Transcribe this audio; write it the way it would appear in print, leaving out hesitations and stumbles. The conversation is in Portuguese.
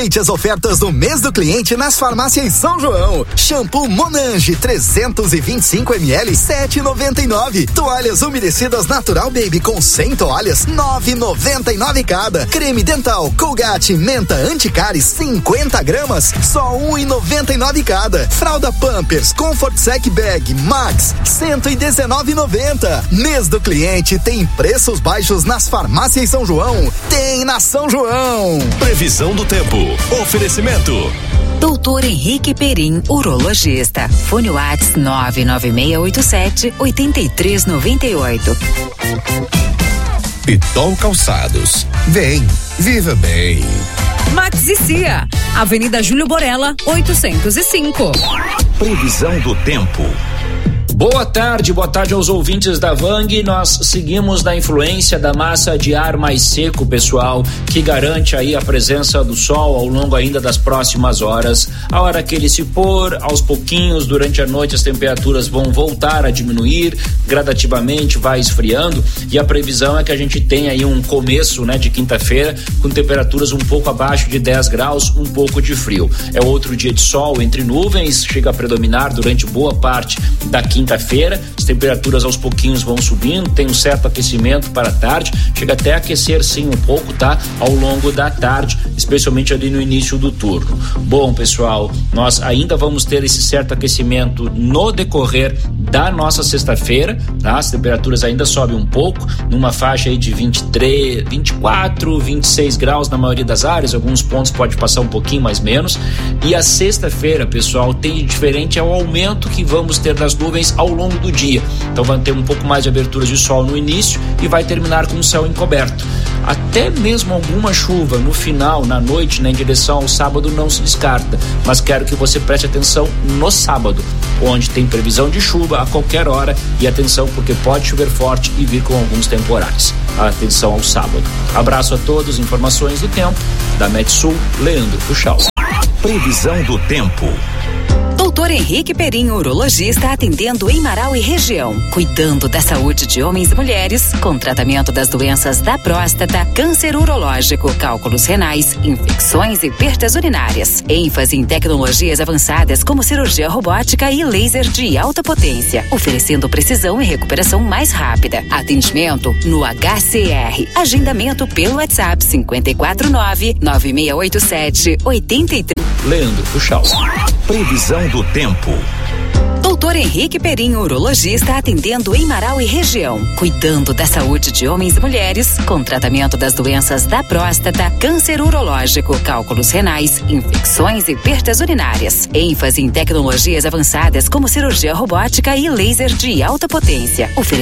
As ofertas do mês do cliente nas farmácias São João. Shampoo Monange 325 ml 7,99. Toalhas umedecidas Natural Baby com 100 toalhas 9,99 cada. Creme dental Colgate Menta Anticáries 50 gramas só 1,99 cada. Fralda Pampers Comfort Sec Bag Max 119,90. Mês do cliente tem preços baixos nas farmácias São João. Tem na São João. Previsão do tempo. Oferecimento. Doutor Henrique Perim, urologista. Fone Whats 99687-8398. Pitol Calçados. Vem, viva bem. Max e Cia, Avenida Júlio Borella, 805. Previsão do tempo. Boa tarde aos ouvintes da Vang. Nós seguimos na influência da massa de ar mais seco, pessoal, que garante aí a presença do sol ao longo ainda das próximas horas. A hora que ele se pôr, aos pouquinhos, durante a noite as temperaturas vão voltar a diminuir, gradativamente vai esfriando, e a previsão é que a gente tenha aí um começo, de quinta-feira com temperaturas um pouco abaixo de 10 graus, um pouco de frio. É outro dia de sol entre nuvens, chega a predominar durante boa parte da quinta-feira, as temperaturas aos pouquinhos vão subindo, tem um certo aquecimento para a tarde, chega até a aquecer sim um pouco, ao longo da tarde, especialmente ali no início do turno. Bom, pessoal, nós ainda vamos ter esse certo aquecimento no decorrer da nossa sexta-feira, as temperaturas ainda sobem um pouco, numa faixa aí de 23, 24, 26 graus na maioria das áreas, alguns pontos pode passar um pouquinho mais menos, e a sexta-feira, pessoal, tem de diferente é o aumento que vamos ter das nuvens ao longo do dia. Então vai ter um pouco mais de aberturas de sol no início e vai terminar com o céu encoberto. Até mesmo alguma chuva no final, na noite, em direção ao sábado não se descarta, mas quero que você preste atenção no sábado, onde tem previsão de chuva a qualquer hora, e atenção porque pode chover forte e vir com alguns temporais. Atenção ao sábado. Abraço a todos, informações do tempo da Metsul, Leandro Puxal. Previsão do tempo. Doutor Henrique Perim, urologista, atendendo em Marau e região, cuidando da saúde de homens e mulheres, com tratamento das doenças da próstata, câncer urológico, cálculos renais, infecções e perdas urinárias. ênfase em tecnologias avançadas como cirurgia robótica e laser de alta potência, oferecendo precisão e recuperação mais rápida. Atendimento no HCR. Agendamento pelo WhatsApp 549-9687-83. Leandro Puxal. Previsão do tempo. Doutor Henrique Perim, urologista, atendendo em Marau e região, cuidando da saúde de homens e mulheres, com tratamento das doenças da próstata, câncer urológico, cálculos renais, infecções e perdas urinárias. ênfase em tecnologias avançadas como cirurgia robótica e laser de alta potência.